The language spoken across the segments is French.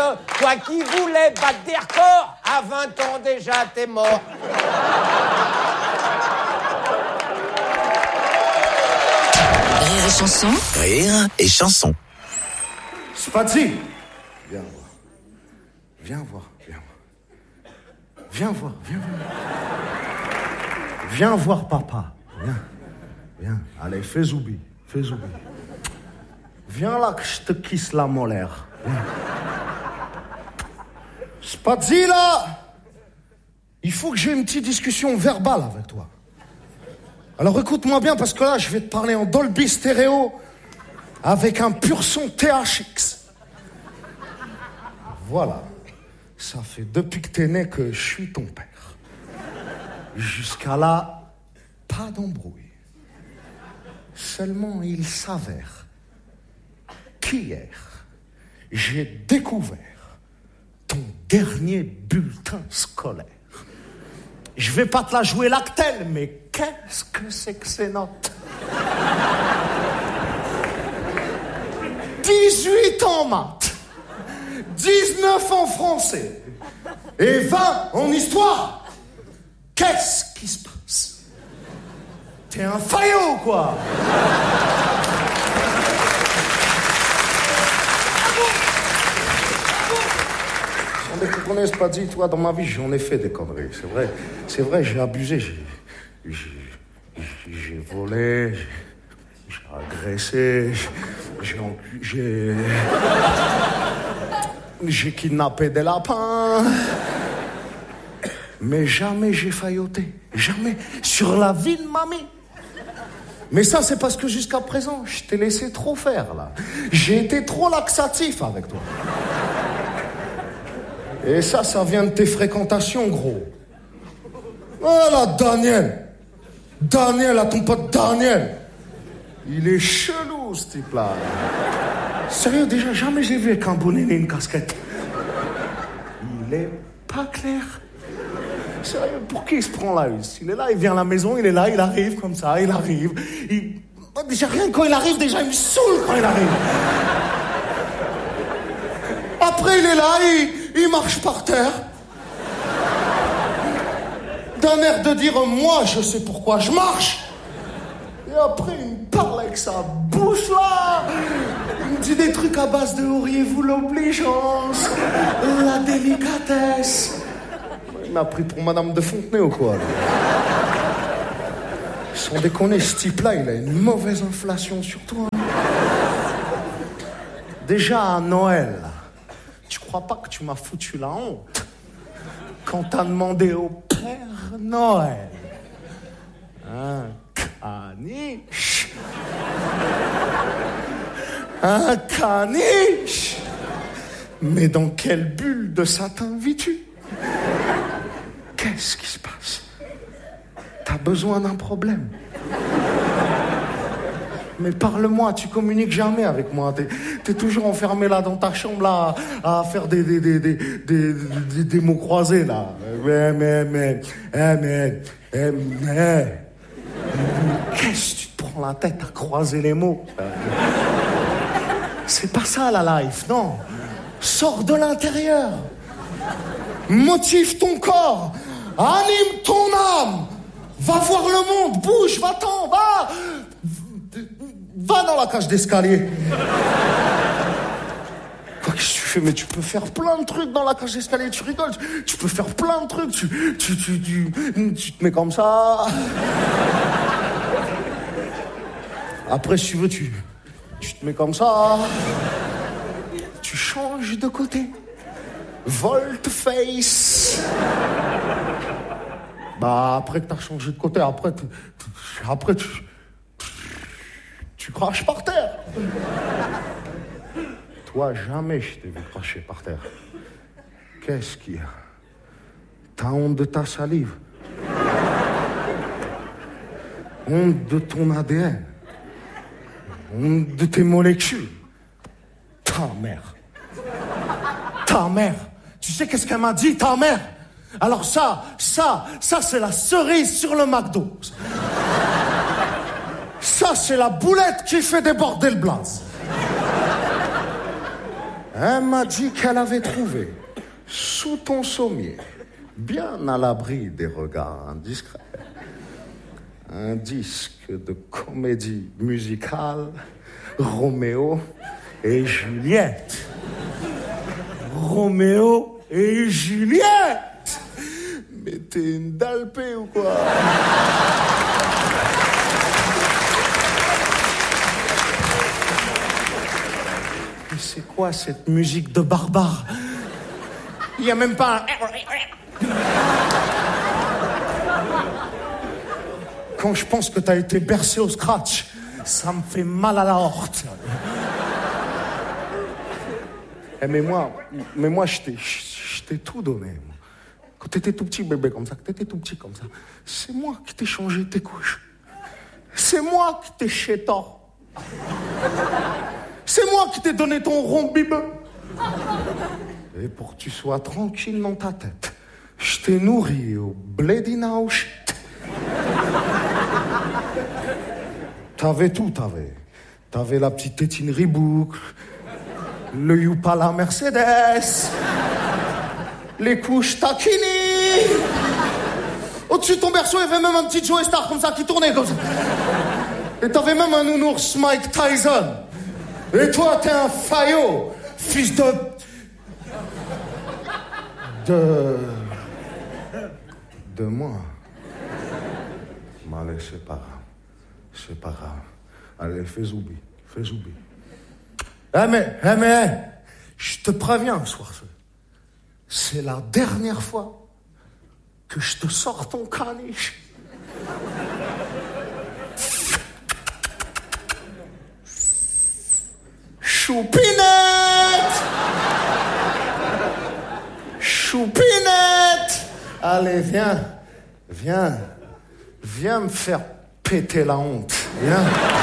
Hein, toi qui voulais battre des records, à 20 ans déjà, t'es mort. Rire et chanson. Rire et chanson. Spazi, viens voir. Viens voir, viens voir. Viens voir, viens voir. Viens voir papa. Viens, viens. Allez, fais zoubi, fais zoubi. Viens là que je te kisse la molaire. Viens. Spazi, là, il faut que j'ai une petite discussion verbale avec toi. Alors écoute-moi bien parce que là, je vais te parler en Dolby Stéréo avec un pur son THX. Voilà. Ça fait depuis que t'es né que je suis ton père. Jusqu'à là, pas d'embrouille. Seulement, il s'avère qu'hier, j'ai découvert ton dernier bulletin scolaire. Je vais pas te la jouer lactelle, mais qu'est-ce que c'est que ces notes? 18 en maths, 19 en français et 20 en histoire. Qu'est-ce qui se passe? T'es un faillot, quoi. On ne connaisse pas dit, toi, dans ma vie, j'en ai fait des conneries. C'est vrai, j'ai abusé, j'ai volé, j'ai agressé, j'ai kidnappé des lapins. Mais jamais j'ai failloté. Jamais. Sur la vie de mamie. Mais ça, c'est parce que jusqu'à présent, je t'ai laissé trop faire, là. J'ai été trop laxatif avec toi. Et ça vient de tes fréquentations, gros. Voilà, Daniel. Daniel, à ton pote Daniel. Il est chelou, ce type-là. Sérieux, déjà, jamais j'ai vu avec un bonnet et une casquette. Il est pas clair. Sérieux, pour qui il se prend là? Il est là, il vient à la maison, il est là, il arrive comme ça, il arrive. Déjà, rien quand il arrive, déjà, il me saoule quand il arrive. Après, il est là, il marche par terre. D'un air de dire, moi, je sais pourquoi je marche. Et après, il me parle avec sa bouche, là. Il me dit des trucs à base de auriez-vous l'obligeance, la délicatesse. Il m'a pris pour Madame de Fontenay ou quoi, là. Sans déconner, ce type-là, il a une mauvaise inflation sur toi. Déjà à Noël, tu crois pas que tu m'as foutu la honte quand t'as demandé au Père Noël un caniche? Un caniche? Mais dans quelle bulle de satin vis-tu? Qu'est-ce qui se passe? T'as besoin d'un problème? Mais parle-moi, tu communiques jamais avec moi. T'es toujours enfermé là dans ta chambre là à faire des mots croisés là. Mais. Qu'est-ce que tu te prends la tête à croiser les mots? C'est pas ça la life, non. Sors de l'intérieur. Motive ton corps. Anime ton âme. Va voir le monde. Bouge, va-t'en, va. Va dans la cage d'escalier. Quoi, qu'est-ce que tu fais? Mais tu peux faire plein de trucs dans la cage d'escalier. Tu rigoles. Tu peux faire plein de trucs. Tu te mets comme ça. Après, si tu veux, tu te mets comme ça. Tu changes de côté. Volte-face. Bah, après que t'as changé de côté, après tu craches par terre. Toi, jamais je t'ai vu cracher par terre. Qu'est-ce qu'il y a? T'as honte de ta salive? Honte de ton ADN? Honte de tes molécules? Ta mère. Ta mère. Tu sais qu'est-ce qu'elle m'a dit, ta mère? Alors ça, c'est la cerise sur le McDo. Ça, c'est la boulette qui fait déborder le blaze. Elle m'a dit qu'elle avait trouvé, sous ton sommier, bien à l'abri des regards indiscrets, un disque de comédie musicale, Roméo et Juliette. Roméo et Juliette. Mais t'es une dalpée ou quoi? Mais c'est quoi cette musique de barbare? Il y a même pas un... Quand je pense que t'as été bercé au scratch, ça me fait mal à la horte. Mais moi, je t'ai tout donné. Moi. Quand t'étais tout petit bébé comme ça, c'est moi qui t'ai changé tes couches. C'est moi qui t'ai chétant. C'est moi qui t'ai donné ton rond bibé. Et pour que tu sois tranquille dans ta tête, je t'ai nourri au blé d'Inaouch. T'avais tout, T'avais la petite tétine Reebok, le Yupala Mercedes, les couches Takini. Au-dessus de ton berceau, il y avait même un petit Joe Star comme ça qui tournait comme ça. Et t'avais même un nounours Mike Tyson. Et toi, t'es un faillot, fils de... De moi. Mais allez, c'est pas grave. Allez, fais zoubi. Mais, je te préviens, soir, c'est la dernière fois que je te sors ton caniche. Choupinette! Allez, viens me faire péter la honte. Viens.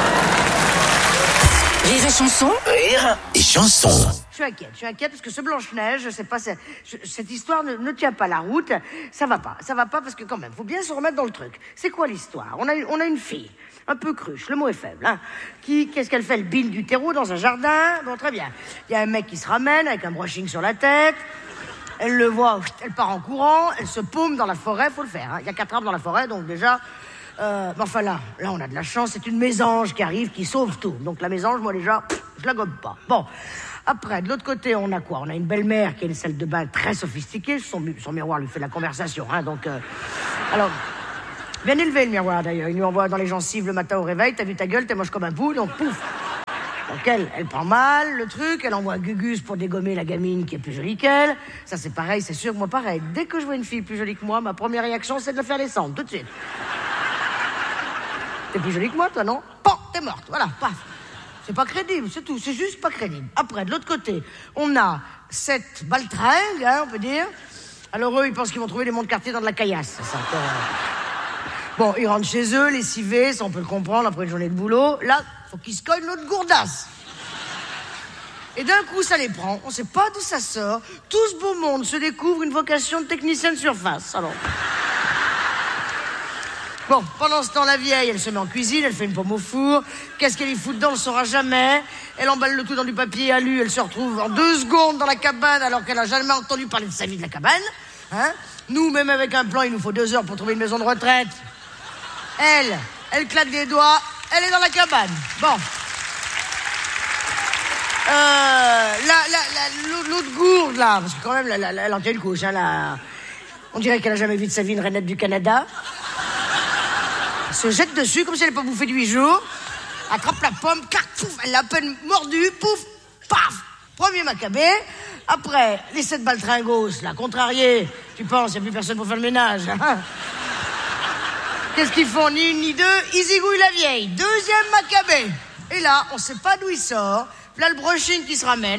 Rire et chanson. Rire et chanson. Je suis inquiète parce que ce Blanche-Neige, je sais pas, cette histoire ne tient pas la route. Ça va pas parce que quand même, faut bien se remettre dans le truc. C'est quoi l'histoire? On a une fille, un peu cruche, le mot est faible, hein. Qu'est-ce qu'elle fait? Elle bine du terreau dans un jardin. Bon, très bien. Il y a un mec qui se ramène avec un brushing sur la tête. Elle le voit, elle part en courant, elle se paume dans la forêt, faut le faire, hein. Il y a 4 arbres dans la forêt, donc déjà... enfin là, on a de la chance, c'est une mésange qui arrive, qui sauve tout. Donc la mésange, moi déjà, je la gobe pas. Bon, après, de l'autre côté, on a quoi? On a une belle-mère qui a une salle de bain très sophistiquée, son miroir lui fait la conversation, hein, donc... Alors, bien élevé le miroir d'ailleurs, il lui envoie dans les gencives le matin au réveil, t'as vu ta gueule, t'es moche comme un pou, donc pouf. Donc elle prend mal le truc, elle envoie Gugus pour dégommer la gamine qui est plus jolie qu'elle. Ça c'est pareil, c'est sûr que moi pareil. Dès que je vois une fille plus jolie que moi, ma première réaction c'est de la faire descendre, tout de suite. T'es plus jolie que moi toi, non? Bon, t'es morte, voilà, paf. C'est pas crédible, c'est tout, c'est juste pas crédible. Après, de l'autre côté, on a cette baltringue, hein, on peut dire. Alors eux, ils pensent qu'ils vont trouver des monts de quartier dans de la caillasse. Ça, bon, ils rentrent chez eux, lessivés, ça on peut le comprendre après une journée de boulot. Là, faut qu'ils se cognent l'autre gourdasse. Et d'un coup, ça les prend. On sait pas d'où ça sort. Tout ce beau monde se découvre une vocation de technicien de surface. Alors. Bon, pendant ce temps, la vieille, elle se met en cuisine, elle fait une pomme au four. Qu'est-ce qu'elle y fout dedans, on le saura jamais. Elle emballe le tout dans du papier alu, elle se retrouve en 2 secondes dans la cabane alors qu'elle a jamais entendu parler de sa vie de la cabane. Hein? Nous, même avec un plan, il nous faut 2 heures pour trouver une maison de retraite. Elle claque des doigts, elle est dans la cabane. Bon. L'autre gourde, là, parce que quand même, elle en tient une couche, hein, là. On dirait qu'elle a jamais vu de sa vie une rainette du Canada. Elle se jette dessus, comme si elle n'avait pas bouffé de 8 jours. Attrape la pomme, clac, pouf, elle l'a à peine mordue, pouf, paf. Premier macabé. Après, les 7 baltringos, là, contrariés. Tu penses, il n'y a plus personne pour faire le ménage, hein? Qu'est-ce qu'ils font? Ni une ni deux, ils zigouillent la vieille. 2e macabé. Et là, on sait pas d'où il sort. Là, le brushing qui se ramène.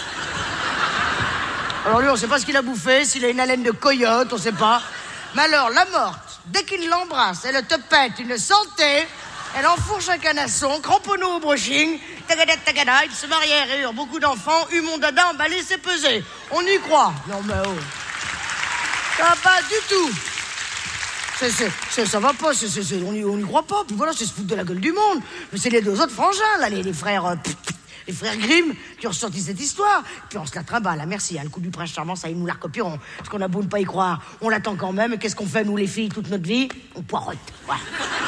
Alors lui, on sait pas ce qu'il a bouffé, s'il a une haleine de coyote, on sait pas. Mais alors, la morte, dès qu'il l'embrasse, elle te pète une santé, elle enfourche un canasson, cramponneau au brushing, tagada, tagada, il se marie et eurent beaucoup d'enfants, eut mon dada emballé, c'est pesé. On y croit. Non mais oh. Ça va pas du tout. Ça va pas, on n'y croit pas. Puis voilà, c'est se foutre de la gueule du monde. Mais c'est les 2 autres frangins, là, les frères les frères Grimm qui ont ressorti cette histoire. Puis on se la trimballe, là, merci, hein, le coup du prince charmant, ça, ils nous la recopieront. Parce qu'on a beau ne pas y croire, on l'attend quand même. Et qu'est-ce qu'on fait, nous, les filles, toute notre vie? On poireaute, voilà.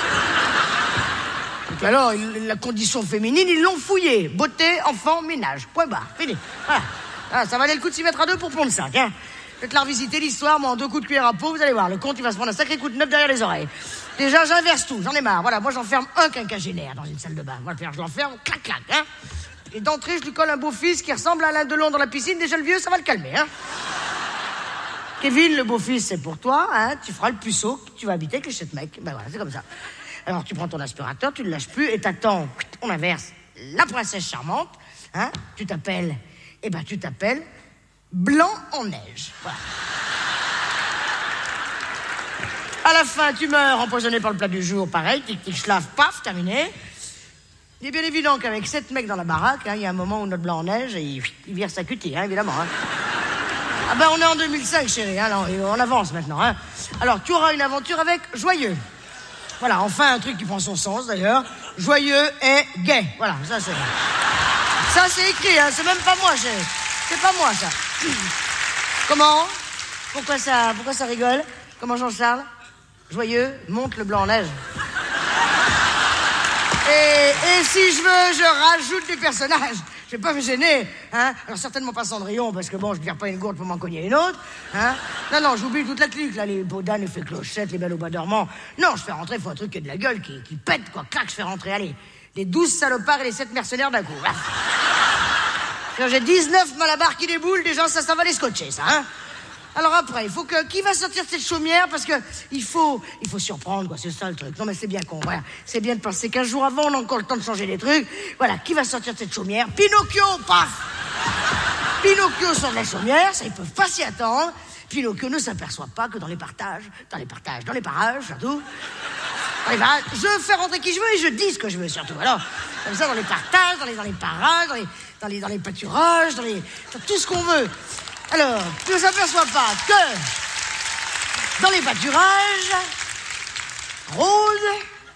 Donc alors, la condition féminine, ils l'ont fouillée. Beauté, enfant, ménage, point barre, fini. Voilà. Ah, ça valait le coup de s'y mettre à deux pour prendre 5, hein. Faites la revisiter l'histoire, moi en 2 coups de cuillère à peau, vous allez voir, le compte il va se prendre un sacré coup de neuf derrière les oreilles. Déjà j'inverse tout, j'en ai marre, voilà, moi j'enferme un quinquagénaire dans une salle de bain. Moi je l'enferme, clac clac, hein. Et d'entrée je lui colle un beau-fils qui ressemble à Alain Delon dans la piscine, déjà le vieux ça va le calmer, hein. Kevin, le beau-fils c'est pour toi, hein, tu feras le puceau, tu vas habiter avec les 7 mecs, ben voilà, c'est comme ça. Alors tu prends ton aspirateur, tu le lâches plus et t'attends, on inverse, la princesse charmante, hein, tu t'appelles Blanc en neige. Voilà. À la fin, tu meurs empoisonné par le plat du jour, pareil, tic-tic, schlaf, paf, terminé. Il est bien évident qu'avec 7 mecs dans la baraque, il y a un moment où notre blanc en neige, il vire sa cutie, hein, évidemment. Hein. Ah ben, on est en 2005, chérie, hein, on avance maintenant. Hein. Alors, tu auras une aventure avec Joyeux. Voilà, enfin, un truc qui prend son sens, d'ailleurs. Joyeux et gay. Voilà, ça, c'est écrit, hein, c'est même pas moi, chérie. C'est pas moi, ça. Comment? Pourquoi ça rigole? Comment Jean-Charles? Joyeux, monte le blanc en neige. Et si je veux, je rajoute des personnages. Je vais pas me gêner, hein. Alors certainement pas Cendrillon, parce que bon, je ne vire pas une gourde pour m'en cogner une autre, hein. Non, j'oublie toute la clique, là, les Baudin, les Fée-Clochette, les Belles au Bois dormant. Non, je fais rentrer, faut un truc qui a de la gueule, qui pète, quoi. Clac, je fais rentrer, allez, les 12 salopards et les 7 mercenaires d'un coup. Là. J'ai 19 malabars qui déboulent, déjà ça va les scotcher, ça, hein. Alors après, il faut que... Qui va sortir de cette chaumière? Parce que il faut surprendre, quoi, c'est ça le truc. Non mais c'est bien con, voilà. C'est bien de penser qu'15 jours avant, on a encore le temps de changer les trucs. Voilà, qui va sortir de cette chaumière? Pinocchio, paf! Pinocchio sort de la chaumière, ça, ils peuvent pas s'y attendre. Pinocchio ne s'aperçoit pas que dans les parages, surtout... Je fais rentrer qui je veux et je dis ce que je veux, surtout. Alors, comme ça, dans les partages, dans les parages, dans les pâturages, dans tout ce qu'on veut. Alors, tu ne s'aperçois pas que dans les pâturages, Rose,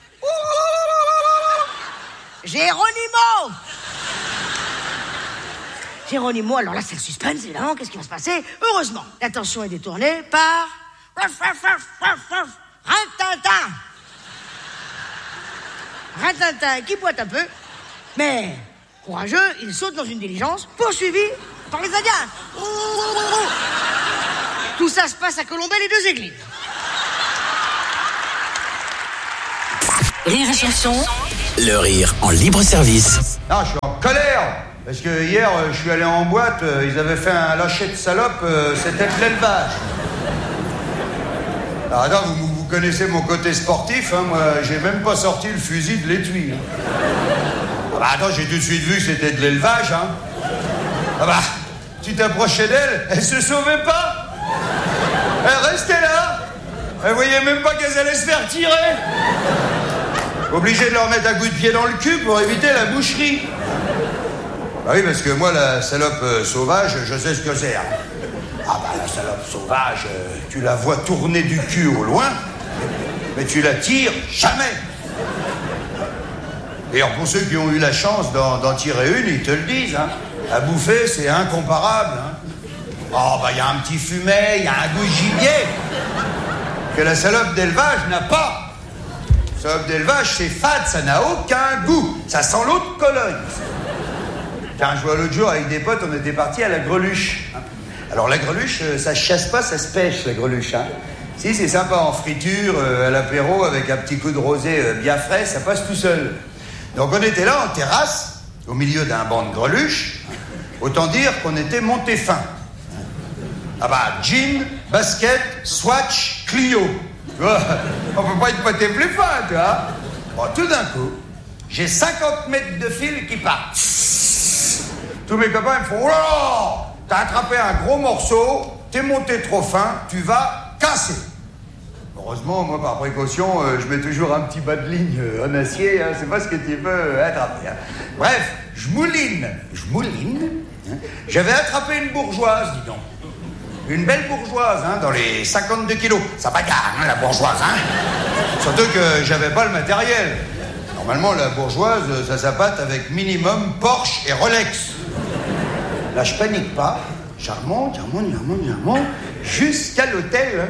Géronimo, alors là c'est le suspense évidemment, qu'est-ce qui va se passer? Heureusement, l'attention est détournée par Rintintin qui boite un peu, mais courageux, il saute dans une diligence poursuivi par les Indiens. Tout ça se passe à Colombey, les 2 églises. Rire et chanson. Le rire en libre service. Non, je suis en colère. Parce que hier, je suis allé en boîte, ils avaient fait un lâcher de salope, c'était de l'élevage. Alors attends, vous connaissez mon côté sportif, hein, moi, j'ai même pas sorti le fusil de l'étui. Hein. Ah bah attends, j'ai tout de suite vu que c'était de l'élevage, hein. Ah bah, tu t'approchais d'elle, elle se sauvait pas. Elle restait là. Elle voyait même pas qu'elle allait se faire tirer. Obligé de leur mettre un coup de pied dans le cul pour éviter la boucherie. Bah oui, parce que moi, la salope sauvage, je sais ce que c'est. Hein. Ah bah, la salope sauvage, tu la vois tourner du cul au loin, mais tu la tires jamais. Et alors, pour ceux qui ont eu la chance d'en tirer une, ils te le disent, hein. À bouffer, c'est incomparable. Hein. Oh, bah, il y a un petit fumet, il y a un goût de gibier que la salope d'élevage n'a pas. La salope d'élevage, c'est fade, ça n'a aucun goût. Ça sent l'eau de Cologne. Tiens, je vois l'autre jour avec des potes, on était partis à la greluche. Hein. Alors, la greluche, ça se chasse pas, ça se pêche, la greluche. Hein. Si, c'est sympa en friture, à l'apéro, avec un petit coup de rosé bien frais, ça passe tout seul. Donc, on était là, en terrasse, au milieu d'un banc de greluche. Autant dire qu'on était monté fin. Ah bah, jean, basket, swatch, Clio. Tu vois, on peut pas être poté plus fin, tu vois. Bon, tout d'un coup, j'ai 50 mètres de fil qui partent. Tous mes copains me font « Oh, t'as attrapé un gros morceau, t'es monté trop fin, tu vas casser. » Heureusement, moi, par précaution, je mets toujours un petit bas de ligne en acier, hein, c'est pas ce que tu peux attraper. Hein. Bref, je mouline. Hein. J'avais attrapé une bourgeoise, dis donc. Une belle bourgeoise, hein, dans les 52 kilos. Ça bagarre, hein, la bourgeoise, hein. Surtout que j'avais pas le matériel. Normalement, la bourgeoise, ça s'appâte avec minimum Porsche et Rolex. Là, je panique pas. Je remonte, jusqu'à l'hôtel.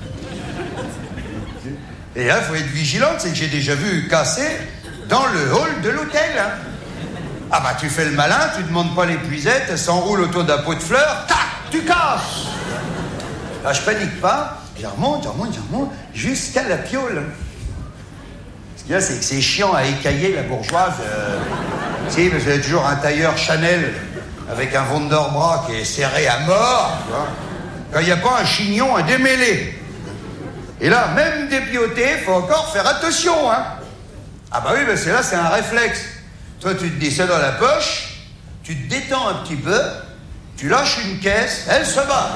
Et là, il faut être vigilante, c'est que j'ai déjà vu casser dans le hall de l'hôtel. Ah bah, tu fais le malin, tu demandes pas l'épuisette, elle s'enroule autour d'un pot de fleurs, tac, tu casses. Là, je panique pas, je remonte, jusqu'à la piole. Ce qu'il y a, c'est que c'est chiant à écailler la bourgeoise. Si, parce qu'il y a toujours un tailleur Chanel avec un Wonderbra qui est serré à mort, tu vois. Quand il n'y a pas un chignon à démêler. Et là, même dépioté, faut encore faire attention, hein. Ah bah oui, parce que là, c'est un réflexe. Toi, tu te dis ça dans la poche, tu te détends un petit peu, tu lâches une caisse, elle se bat.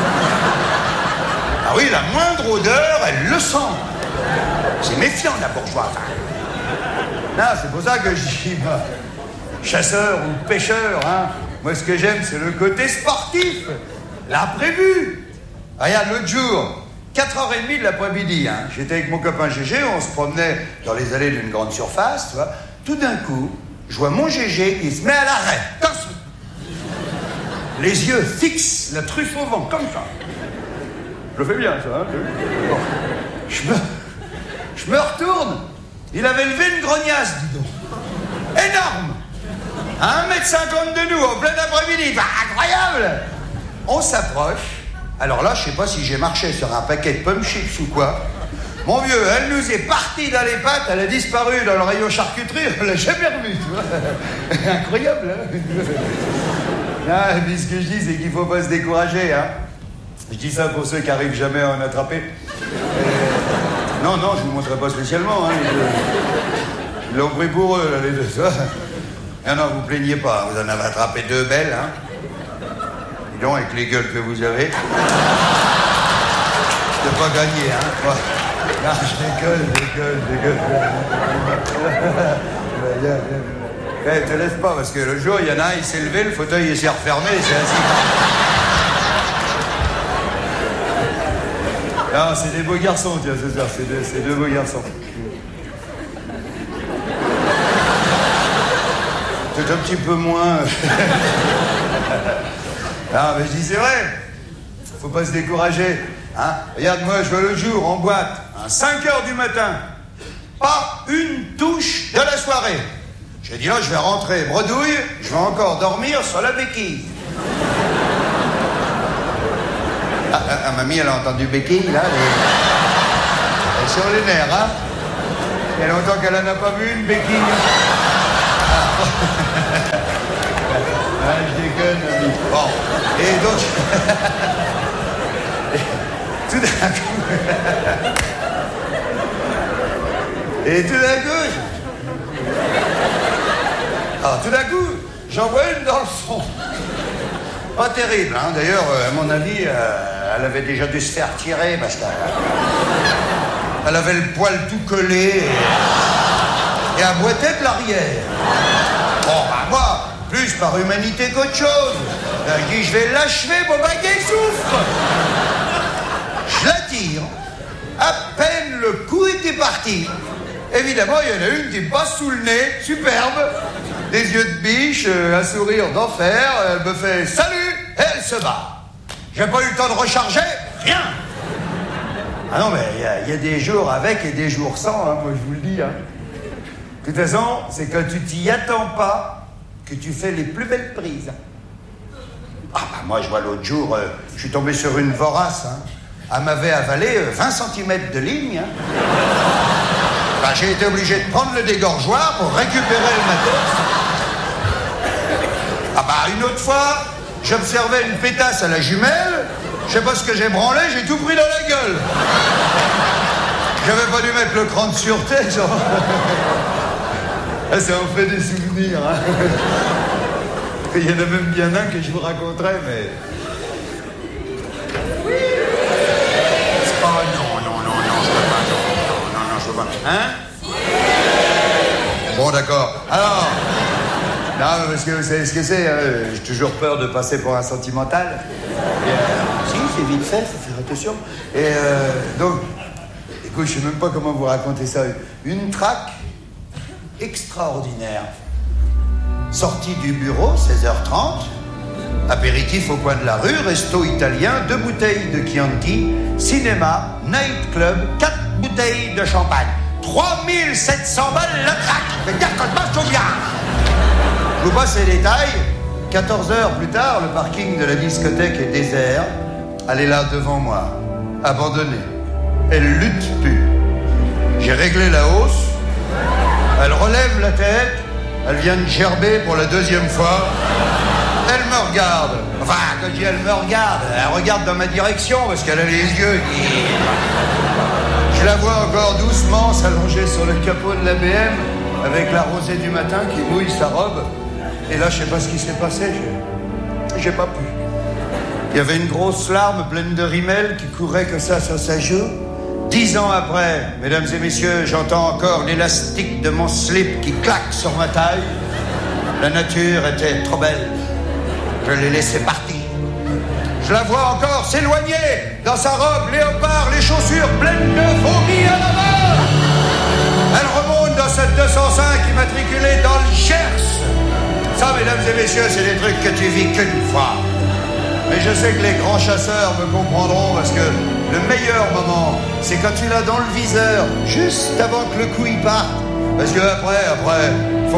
Ah oui, la moindre odeur, elle le sent. C'est méfiant, la bourgeoise. Non, c'est pour ça que je dis, chasseur ou pêcheur, hein. Moi, ce que j'aime, c'est le côté sportif, l'imprévu. Regarde, l'autre jour, 4h30 de l'après-midi, hein, j'étais avec mon copain Gégé, on se promenait dans les allées d'une grande surface, tu vois. Tout d'un coup, je vois mon Gégé qui se met à l'arrêt, comme ça. Les yeux fixes, la truffe au vent, comme ça. Je le fais bien, ça, hein. Bon. Je me retourne. Il avait levé une grognasse, dis donc. Énorme. À 1m50 de nous, en plein après-midi. Bah, incroyable. On s'approche. Alors là, je sais pas si j'ai marché sur un paquet de pommes chips ou quoi. Mon vieux, elle nous est partie dans les pattes, elle a disparu dans le rayon charcuterie, on l'a jamais revue, tu vois. Incroyable, hein. Ah, puis ce que je dis, c'est qu'il faut pas se décourager, hein. Je dis ça pour ceux qui arrivent jamais à en attraper. Non, je vous montrerai pas spécialement, hein. Ils l'ont pris pour eux, là, les deux, ça. Non, vous plaignez pas, vous en avez attrapé 2 belles, hein. Dis donc, avec les gueules que vous avez. C'est pas gagné, hein. Ouais. Non, je dégueule. Te laisse pas, parce que le jour, il y en a un, il s'est levé, le fauteuil il s'est refermé, il s'est assis. Non, c'est des beaux garçons, tiens, c'est ça, c'est deux beaux garçons. Peut-être un petit peu moins. Ah, mais je dis, c'est vrai, faut pas se décourager. Hein? Regarde, moi, je vais l'autre jour en boîte, à 5h du matin, pas une touche de la soirée. J'ai dit là, je vais rentrer bredouille, je vais encore dormir sur la béquille. Ah, mamie, elle a entendu béquille, là, elle est sur les nerfs, hein. Il y a longtemps qu'elle en a pas vu, une béquille. Ah, je déconne, mamie. Bon, et donc... Tout d'un coup... Et tout d'un coup... Alors, tout d'un coup, j'en vois une dans le fond. Pas terrible, hein. D'ailleurs, à mon avis, elle avait déjà dû se faire tirer parce qu'elle avait le poil tout collé et elle boitait de l'arrière. Bon, bah moi, plus par humanité qu'autre chose. Je dis, je vais l'achever, mon baguet souffre. Je la tire. À peine le coup était parti. Évidemment, il y en a une qui me passe sous le nez, superbe. Des yeux de biche, un sourire d'enfer. Elle me fait « Salut !» et elle se bat. J'ai pas eu le temps de recharger, rien. Ah non, mais il y a des jours avec et des jours sans, hein, moi je vous le dis. Hein. De toute façon, c'est quand tu t'y attends pas que tu fais les plus belles prises. Ah bah moi, je vois l'autre jour, je suis tombé sur une vorace. Hein. Elle m'avait avalé 20 cm de ligne. Hein. Bah, j'ai été obligé de prendre le dégorgeoir pour récupérer le matos. Ah bah, une autre fois, j'observais une pétasse à la jumelle, je sais pas ce que j'ai branlé, j'ai tout pris dans la gueule. J'avais pas dû mettre le cran de sûreté, genre. Ah, ça en fait des souvenirs, hein. Il y en a même bien un que je vous raconterai, mais... Oh non, je veux pas. Hein? Bon, d'accord. Alors... Non, parce que vous savez ce que c'est, hein, j'ai toujours peur de passer pour un sentimental. Si, c'est vite fait, faut faire attention. Et donc, écoute, je sais même pas comment vous raconter ça. Une traque, extraordinaire. Sortie du bureau, 16h30. Apéritif au coin de la rue, resto italien, 2 bouteilles de Chianti, cinéma, night club, 4 bouteilles de champagne. 3700 balles le trac. Je veux dire que je marche bien. Je vous passe les détails. 14 heures plus tard, le parking de la discothèque est désert. Elle est là devant moi, abandonnée. Elle lutte plus. J'ai réglé la hausse. Elle relève la tête. Elle vient de gerber pour la 2e fois. Elle me regarde. Enfin, quand je dis elle me regarde, elle regarde dans ma direction parce qu'elle a les yeux qui... Je la vois encore doucement s'allonger sur le capot de la BM avec la rosée du matin qui mouille sa robe. Et là, je sais pas ce qui s'est passé. J'ai pas pu. Il y avait une grosse larme pleine de rimel qui courait que ça sur sa joue. 10 ans après, mesdames et messieurs, j'entends encore l'élastique de mon slip qui claque sur ma taille. La nature était trop belle. Je l'ai laissée partir. Je la vois encore s'éloigner dans sa robe léopard, les chaussures pleines de vomi à la main. Elle remonte dans cette 205 immatriculée dans le Gers. Ça, mesdames et messieurs, c'est des trucs que tu vis qu'une fois. Mais je sais que les grands chasseurs me comprendront parce que le meilleur moment, c'est quand tu l'as dans le viseur, juste avant que le coup y parte. Parce que après,